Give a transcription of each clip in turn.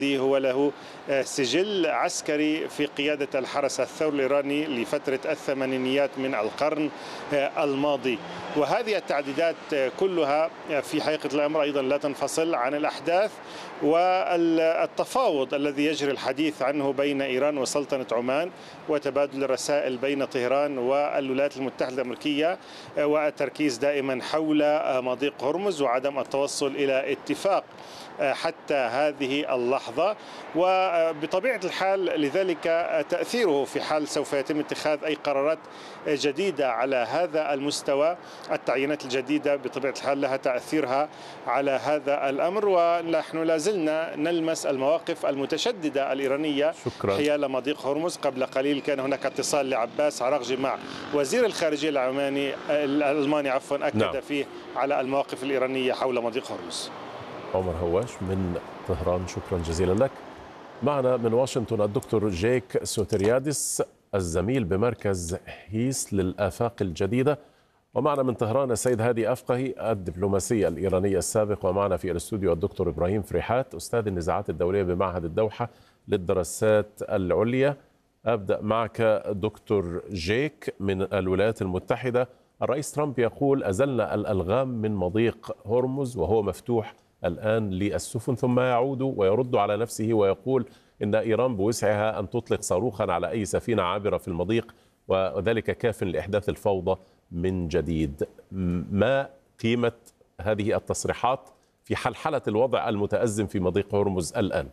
هو له سجل عسكري في قيادة الحرس الثوري الإيراني لفترة الثمانينيات من القرن الماضي. وهذه التعديلات كلها في حقيقة الأمر أيضا لا تنفصل عن الأحداث والتفاوض الذي يجري الحديث عنه بين إيران وسلطنة عمان، وتبادل الرسائل بين طهران والولايات المتحدة الأمريكية، والتركيز دائما حول مضيق هرمز وعدم التوصل إلى اتفاق حتى هذه اللحظة. وبطبيعة الحال لذلك تأثيره في حال سوف يتم اتخاذ أي قرارات جديدة على هذا المستوى. التعيينات الجديدة بطبيعة الحال لها تأثيرها على هذا الأمر، ونحن لازلنا نلمس المواقف المتشددة الإيرانية حيال مضيق هرمز. قبل قليل كان هناك اتصال لعباس عراقجي مع وزير الخارجية الألماني أكد فيه على المواقف الإيرانية حول مضيق هرمز. عمر هواش من طهران، شكرا جزيلا لك. معنا من واشنطن الدكتور جيك سوتريادس الزميل بمركز هيس للآفاق الجديدة، ومعنا من طهران السيد هادي أفقهي الدبلوماسي الإيراني السابق، ومعنا في الاستوديو الدكتور إبراهيم فريحات أستاذ النزاعات الدولية بمعهد الدوحة للدراسات العليا. أبدأ معك دكتور جيك من الولايات المتحدة. الرئيس ترامب يقول أزلنا الألغام من مضيق هرمز وهو مفتوح الآن للسفن، ثم يعود ويرد على نفسه ويقول إن إيران بوسعها أن تطلق صاروخا على أي سفينة عابرة في المضيق، وذلك كاف لإحداث الفوضى من جديد. ما قيمة هذه التصريحات في حلحلة الوضع المتأزم في مضيق هرمز الآن؟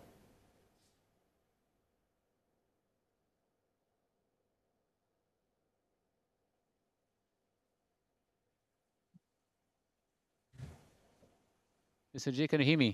Mr. J, can you hear me?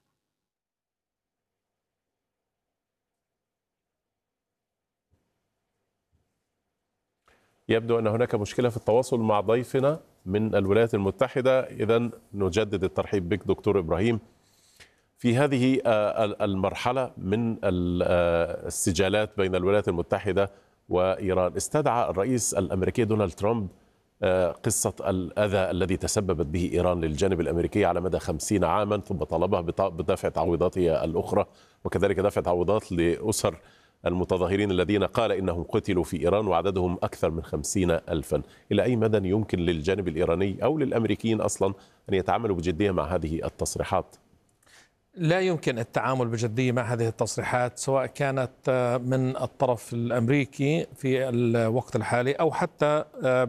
يبدو أن هناك مشكلة في التواصل مع ضيفنا من الولايات المتحدة. إذن نجدد الترحيب بك دكتور إبراهيم. في هذه المرحلة من السجالات بين الولايات المتحدة وإيران، استدعى الرئيس الأمريكي دونالد ترامب قصة الأذى الذي تسببت به إيران للجانب الأمريكي على مدى 50 عاما، ثم طالبها بدفع تعويضاتها الأخرى، وكذلك دفع تعويضات لأسر المتظاهرين الذين قال إنهم قتلوا في إيران وعددهم أكثر من 50,000. إلى أي مدى يمكن للجانب الإيراني أو للأمريكيين أصلا أن يتعاملوا بجدية مع هذه التصريحات؟ لا يمكن التعامل بجدية مع هذه التصريحات، سواء كانت من الطرف الأمريكي في الوقت الحالي أو حتى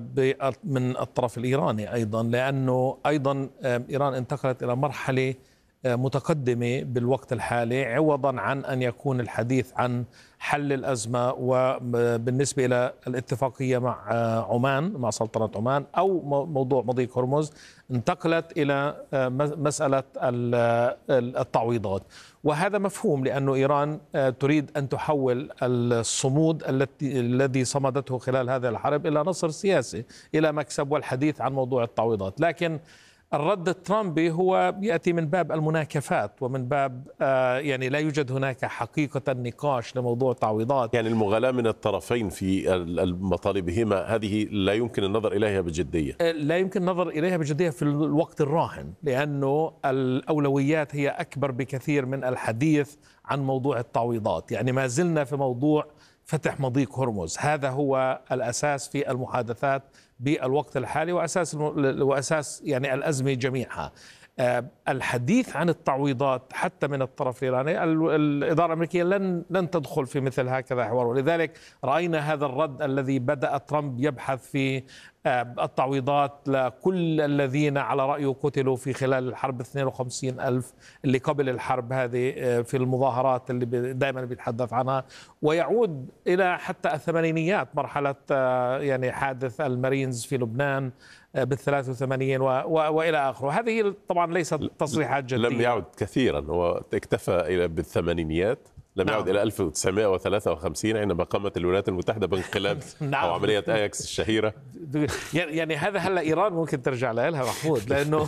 من الطرف الإيراني أيضا، لأنه أيضا إيران انتقلت إلى مرحلة متقدمة بالوقت الحالي، عوضا عن أن يكون الحديث عن حل الأزمة وبالنسبة إلى الاتفاقية مع عمان، مع سلطنة عمان، أو موضوع مضيق هرمز، انتقلت إلى مسألة التعويضات. وهذا مفهوم، لأن إيران تريد أن تحول الصمود الذي صمدته خلال هذه الحرب إلى نصر سياسي، إلى مكسب والحديث عن موضوع التعويضات. لكن الرد الترامبي هو يأتي من باب المناكفات ومن باب يعني لا يوجد هناك حقيقة نقاش لموضوع التعويضات. يعني المغالاة من الطرفين في مطالبهما هذه لا يمكن النظر إليها بجدية. لا يمكن النظر إليها بجدية في الوقت الراهن، لأنه الأولويات هي أكبر بكثير من الحديث عن موضوع التعويضات. يعني ما زلنا في موضوع فتح مضيق هرمز، هذا هو الأساس في المحادثات بالوقت الحالي وأساس يعني الأزمة جميعها. الحديث عن التعويضات حتى من الطرف الإيراني، الإدارة الأمريكية لن تدخل في مثل هكذا حوار، ولذلك رأينا هذا الرد الذي بدأ ترامب يبحث في التعويضات لكل الذين على رأيه قتلوا في خلال الحرب، 52,000 اللي قبل الحرب هذه في المظاهرات اللي دائما بيتحدث عنها، ويعود إلى حتى الثمانينيات، مرحلة يعني حادث المارينز في لبنان بال83 وإلى آخره. هذه طبعا ليست تصريحات جدية، لم يعد كثيرا، هو اكتفى إلى بالثمانينيات، لم يعد إلى 1953 عندما قامت الولايات المتحدة بانقلاب أو عملية آياكس الشهيرة. يعني هذا هلا إيران ممكن ترجع لها محمود،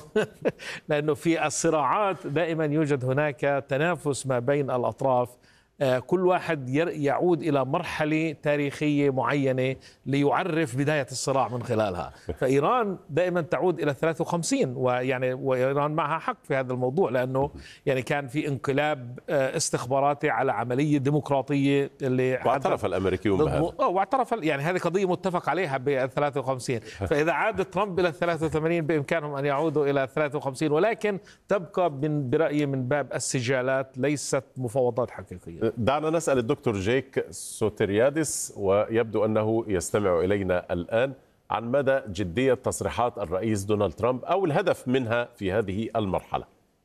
لأنه في الصراعات دائما يوجد هناك تنافس ما بين الأطراف كل واحد يعود إلى مرحلة تاريخية معينة ليعرف بداية الصراع من خلالها. فإيران دائما تعود إلى 53، وإيران معها حق في هذا الموضوع، لأنه يعني كان في انقلاب استخباراتي على عملية ديمقراطية اللي واعترف الأمريكيون بهذا، واعترف يعني هذه قضية متفق عليها ب 53. فإذا عاد ترامب إلى 83 بإمكانهم أن يعودوا إلى 53، ولكن تبقى برأيي من باب السجالات، ليست مفاوضات حقيقية. دعنا نسأل الدكتور جيك سوترياديس، ويبدو أنه يستمع إلينا الآن، عن مدى جدية تصريحات الرئيس دونالد ترامب أو الهدف منها في هذه المرحلة.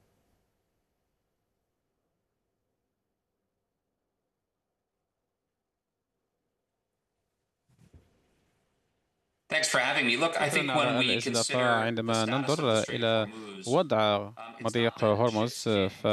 عندما ننظر إلى وضع مضيق هرمز،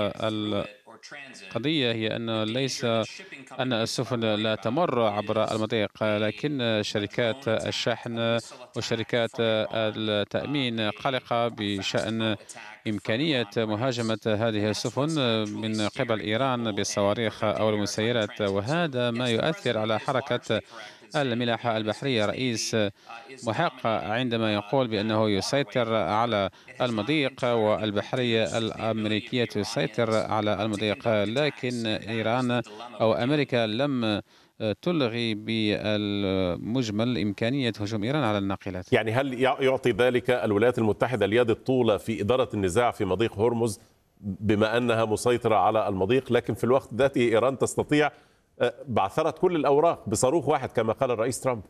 القضية هي أن ليس أن السفن لا تمر عبر المضيق، لكن شركات الشحن وشركات التأمين قلقة بشأن إمكانية مهاجمة هذه السفن من قبل إيران بالصواريخ أو المسيرات، وهذا ما يؤثر على حركة الملاحة البحرية. رئيس محق عندما يقول بأنه يسيطر على المضيق والبحرية الأمريكية تسيطر على المضيق، لكن إيران أو أمريكا لم تلغي بالمجمل إمكانية هجوم إيران على الناقلات. يعني هل يعطي ذلك الولايات المتحدة اليد الطولة في إدارة النزاع في مضيق هرمز بما أنها مسيطرة على المضيق، لكن في الوقت ذاته إيران تستطيع بعثرة كل الأوراق بصاروخ واحد كما قال الرئيس ترامب؟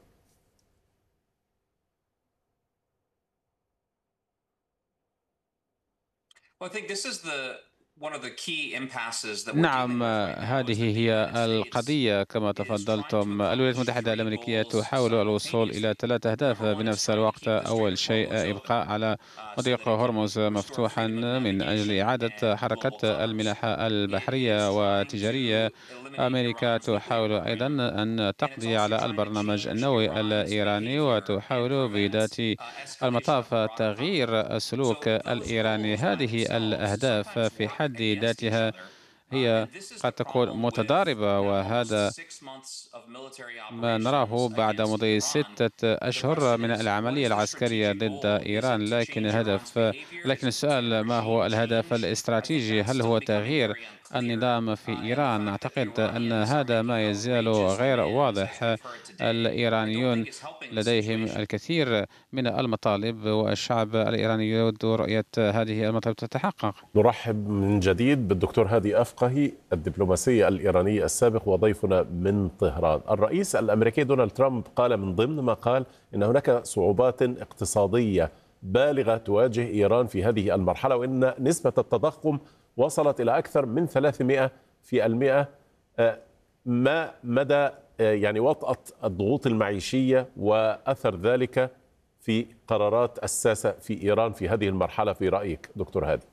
نعم، هذه هي القضية كما تفضلتم. الولايات المتحدة الأمريكية تحاول الوصول إلى 3 أهداف بنفس الوقت. أول شيء إبقاء على مضيق هرمز مفتوحا من أجل إعادة حركة الملاحة البحرية والتجارية. أمريكا تحاول أيضا أن تقضي على البرنامج النووي الإيراني، وتحاول بذات المطاف تغيير السلوك الإيراني. هذه الأهداف في حد ذاتها هي قد تكون متضاربة، وهذا ما نراه بعد مضي 6 أشهر من العملية العسكرية ضد إيران. لكن السؤال، ما هو الهدف الاستراتيجي؟ هل هو تغيير النظام في إيران؟ أعتقد أن هذا ما يزال غير واضح. الإيرانيون لديهم الكثير من المطالب، والشعب الإيراني يود رؤية هذه المطالب تتحقق. نرحب من جديد بالدكتور هادي أفقهي، الدبلوماسي الإيراني السابق وضيفنا من طهران. الرئيس الأمريكي دونالد ترامب قال من ضمن ما قال إن هناك صعوبات اقتصادية بالغة تواجه إيران في هذه المرحلة، وإن نسبة التضخم وصلت إلى أكثر من 300%. ما مدى يعني وطأة الضغوط المعيشية وأثر ذلك في قرارات الساسة في إيران في هذه المرحلة في رأيك دكتور هادي؟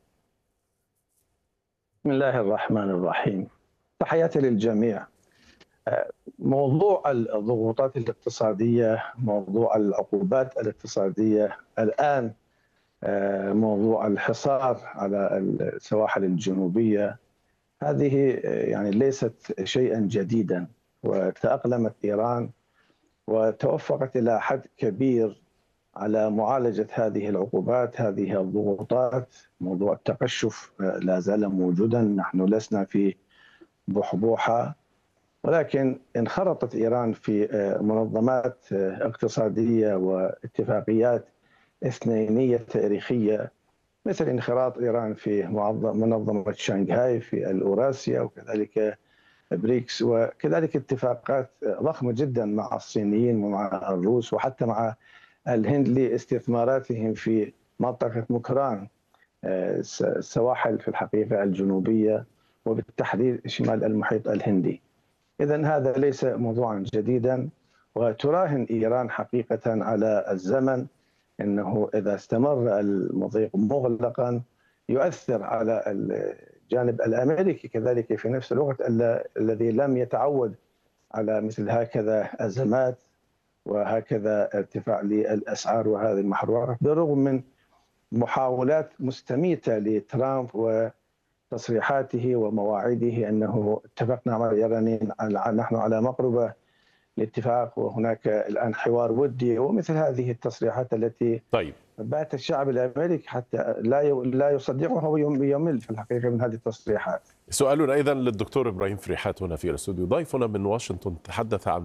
بسم الله الرحمن الرحيم. تحياتي للجميع. موضوع الضغوطات الاقتصادية، موضوع العقوبات الاقتصادية الآن، موضوع الحصار على السواحل الجنوبية، هذه يعني ليست شيئا جديدا، وتأقلمت إيران وتوفقت إلى حد كبير على معالجة هذه العقوبات، هذه الضغوطات. موضوع التقشف لا زال موجودا، نحن لسنا في بحبوحة، ولكن انخرطت إيران في منظمات اقتصادية واتفاقيات اثنينية تاريخية، مثل انخراط إيران في منظمة شنغهاي في الأوراسيا، وكذلك بريكس، وكذلك اتفاقات ضخمة جدا مع الصينيين ومع الروس وحتى مع الهند لاستثماراتهم في منطقة مكران، السواحل في الحقيقة الجنوبية وبالتحديد شمال المحيط الهندي. إذن هذا ليس موضوعا جديدا، وتراهن إيران حقيقة على الزمن، أنه إذا استمر المضيق مغلقا يؤثر على الجانب الأمريكي كذلك في نفس الوقت، الذي لم يتعود على مثل هكذا أزمات وهكذا ارتفاع للأسعار وهذه المحروقات، بالرغم من محاولات مستميتة لترامب تصريحاته ومواعيده أنه اتفقنا مع الإيرانيين نحن على مقربة الاتفاق وهناك الآن حوار ودي، ومثل هذه التصريحات التي بات الشعب الأمريكي حتى لا يصدقها ويمل في الحقيقة من هذه التصريحات. سؤالنا إذن للدكتور إبراهيم فريحات هنا في الاستوديو. ضيفنا من واشنطن تحدث عن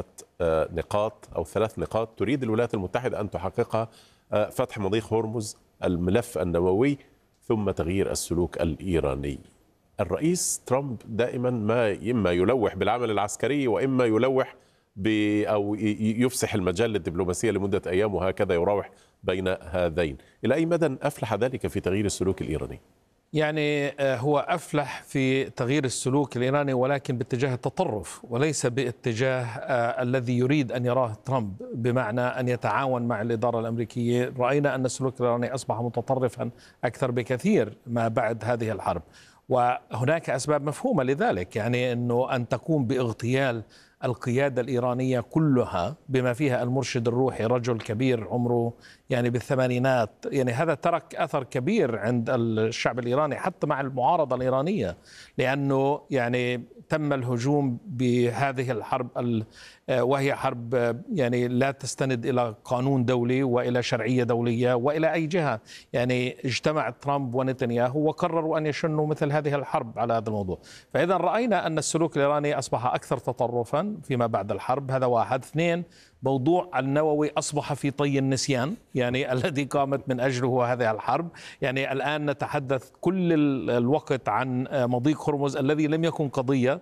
ثلاث نقاط تريد الولايات المتحدة أن تحققها: فتح مضيق هرمز، الملف النووي، ثم تغيير السلوك الإيراني. الرئيس ترامب دائما إما يلوح بالعمل العسكري وإما يلوح أو يفسح المجال للدبلوماسية لمدة أيام، وهكذا يراوح بين هذين. إلى أي مدى أفلح ذلك في تغيير السلوك الإيراني؟ يعني هو أفلح في تغيير السلوك الإيراني ولكن باتجاه التطرف وليس باتجاه الذي يريد أن يراه ترامب، بمعنى أن يتعاون مع الإدارة الأمريكية. رأينا أن السلوك الإيراني أصبح متطرفا أكثر بكثير ما بعد هذه الحرب، وهناك أسباب مفهومة لذلك، يعني أن تقوم باغتيال القيادة الإيرانية كلها بما فيها المرشد الروحي، رجل كبير عمره يعني بالثمانينات، يعني هذا ترك أثر كبير عند الشعب الإيراني حتى مع المعارضة الإيرانية، لأنه يعني تم الهجوم بهذه الحرب وهي حرب يعني لا تستند إلى قانون دولي وإلى شرعية دولية وإلى أي جهة. يعني اجتمع ترامب ونتنياهو وقرروا أن يشنوا مثل هذه الحرب على هذا الموضوع. فإذا رأينا أن السلوك الإيراني أصبح أكثر تطرفا فيما بعد الحرب. هذا واحد. اثنين، موضوع النووي أصبح في طي النسيان، يعني الذي قامت من أجله هذه الحرب. يعني الآن نتحدث كل الوقت عن مضيق هرمز الذي لم يكن قضية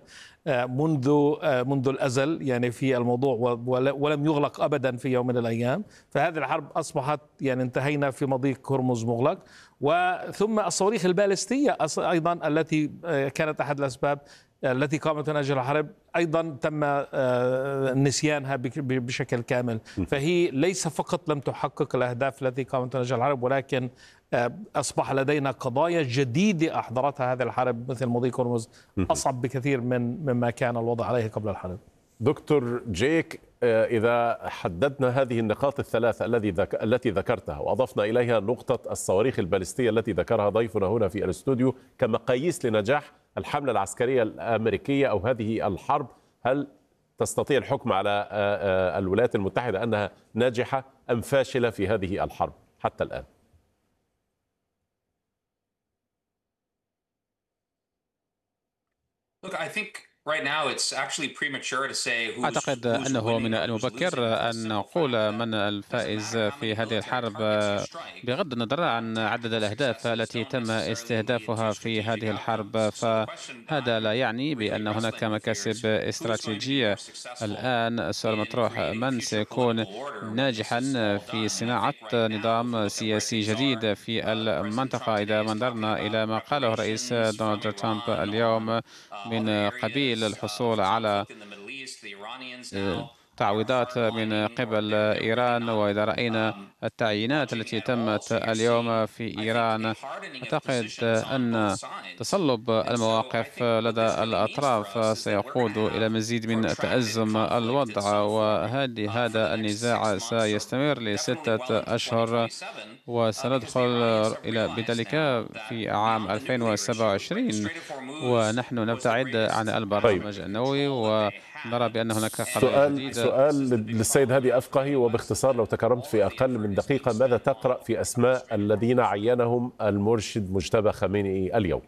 منذ الأزل يعني في الموضوع، ولم يغلق أبدا في يوم من الأيام. فهذه الحرب أصبحت يعني انتهينا في مضيق هرمز مغلق. وثم الصواريخ البالستية أيضا التي كانت أحد الأسباب التي قامت من أجل الحرب أيضا تم نسيانها بشكل كامل. فهي ليس فقط لم تحقق الأهداف التي قامت من أجل الحرب، ولكن أصبح لدينا قضايا جديدة أحضرتها هذه الحرب مثل مضيق هرمز أصعب بكثير مما كان الوضع عليه قبل الحرب. دكتور جيك، إذا حددنا هذه النقاط الثلاثة التي ذكرتها وأضفنا إليها نقطة الصواريخ البالستية التي ذكرها ضيفنا هنا في الاستوديو كمقاييس لنجاح الحملة العسكرية الأمريكية أو هذه الحرب، هل تستطيع الحكم على الولايات المتحدة أنها ناجحة أم فاشلة في هذه الحرب حتى الآن؟ أعتقد أنه من المبكر أن نقول من الفائز في هذه الحرب بغض النظر عن عدد الأهداف التي تم استهدافها في هذه الحرب، فهذا لا يعني بأن هناك مكاسب استراتيجية. الآن السؤال المطروح: من سيكون ناجحا في صناعة نظام سياسي جديد في المنطقة؟ إذا نظرنا إلى ما قاله الرئيس دونالد ترامب اليوم من قبيل الحصول على تعويضات من قبل إيران، وإذا رأينا التعيينات التي تمت اليوم في إيران، أعتقد أن تصلب المواقف لدى الأطراف سيقود إلى مزيد من تأزم الوضع، وهذا النزاع سيستمر ل6 أشهر، وسندخل بذلك في عام 2027 ونحن نبتعد عن البرنامج النووي، ونرى بأن هناك قضايا جديدة. سؤال للسيد هادي أفقهي وباختصار لو تكرمت في أقل من دقيقة: ماذا تقرأ في أسماء الذين عينهم المرشد مجتبى خامنئي اليوم؟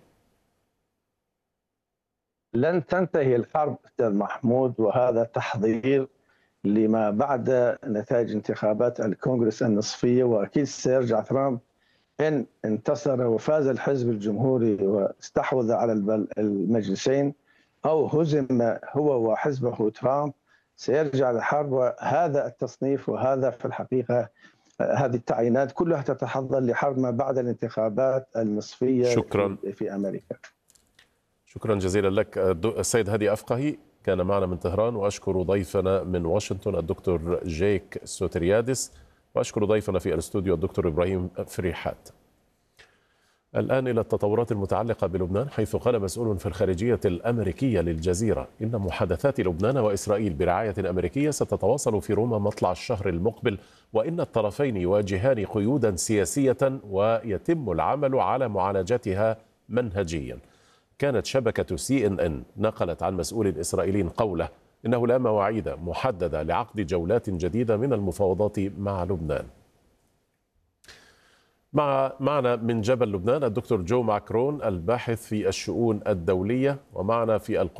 لن تنتهي الحرب أستاذ محمود، وهذا تحضير لما بعد نتائج انتخابات الكونغرس النصفية، وأكيد سيرجع ترامب إن انتصر وفاز الحزب الجمهوري واستحوذ على المجلسين، أو هزم هو وحزبه ترامب، سيرجع للحرب. وهذا التصنيف وهذا في الحقيقة هذه التعيينات كلها تتحضر لحرب ما بعد الانتخابات النصفية شكرا في أمريكا. شكرا جزيلا لك السيد هادي أفقهي، كان معنا من طهران. وأشكر ضيفنا من واشنطن الدكتور جيك سوتريادس، وأشكر ضيفنا في الاستوديو الدكتور إبراهيم فريحات. الآن إلى التطورات المتعلقة بلبنان، حيث قال مسؤول في الخارجية الأمريكية للجزيرة إن محادثات لبنان وإسرائيل برعاية أمريكية ستتواصل في روما مطلع الشهر المقبل، وإن الطرفين يواجهان قيودا سياسية ويتم العمل على معالجتها منهجيا. كانت شبكة CNN نقلت عن مسؤول إسرائيلي قوله إنه لا مواعيد محددة لعقد جولات جديدة من المفاوضات مع لبنان. معنا من جبل لبنان الدكتور جو ماكرون الباحث في الشؤون الدولية، ومعنا في